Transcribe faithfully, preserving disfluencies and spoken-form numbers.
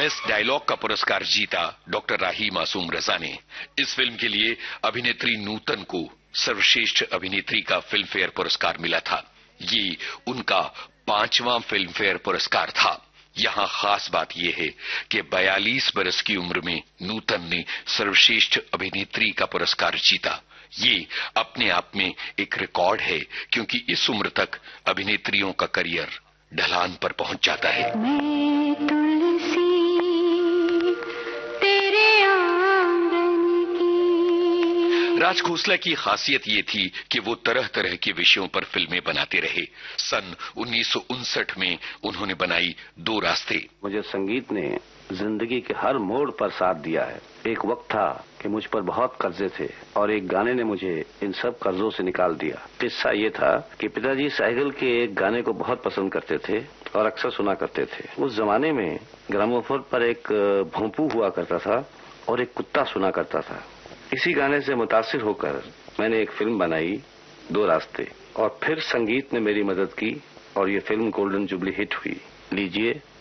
Best dialogue का पुरस्कार जीता डॉक्टर राही मासूम रजा ने। इस फिल्म के लिए अभिनेत्री नूतन को सर्वश्रेष्ठ अभिनेत्री का फिल्म फेयर पुरस्कार मिला था। ये उनका पांचवां फिल्म फेयर पुरस्कार था। यहां खास बात यह है कि बयालीस बरस की उम्र में नूतन ने सर्वश्रेष्ठ अभिनेत्री का पुरस्कार जीता। ये अपने आप में एक रिकॉर्ड है, क्योंकि इस उम्र तक अभिनेत्रियों का करियर ढलान पर पहुंच जाता है। मैं तुलसी तेरे आंगन की। राज खोसला की खासियत ये थी कि वो तरह तरह के विषयों पर फिल्में बनाते रहे। सन उन्नीस सौ उनसठ में उन्होंने बनाई दो रास्ते। मुझे संगीत ने जिंदगी के हर मोड़ पर साथ दिया है। एक वक्त था कि मुझ पर बहुत कर्जे थे और एक गाने ने मुझे इन सब कर्जों से निकाल दिया। किस्सा ये था कि पिताजी साइकिल के एक गाने को बहुत पसंद करते थे और अक्सर सुना करते थे। उस जमाने में ग्रामोफोन पर एक भोंपू हुआ करता था और एक कुत्ता सुना करता था। इसी गाने से मुतासिर होकर मैंने एक फिल्म बनाई, दो रास्ते, और फिर संगीत ने मेरी मदद की और ये फिल्म गोल्डन जुबली हिट हुई। लीजिए